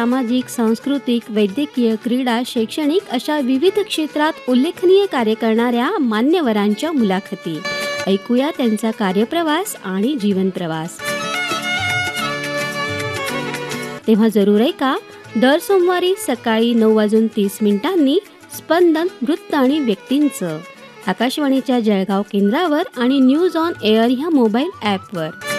सामाजिक, सांस्कृतिक, वैद्यकीय, क्रीडा, शैक्षणिक अशा विविध क्षेत्रात उल्लेखनीय कार्य करणाऱ्या मान्यवरांच्या मुलाखती. ऐकूया त्यांचा कार्यप्रवास आणि जीवनप्रवास. तेव्हा जरूर ऐका दर सोमवारी सकाळी 9:30 स्पंदन वृत्त आणि व्यक्तींचं, आकाशवाणीच्या जळगाव केंद्रावर आणि न्यूज ऑन एअर ह्या मोबाईल ॲपवर.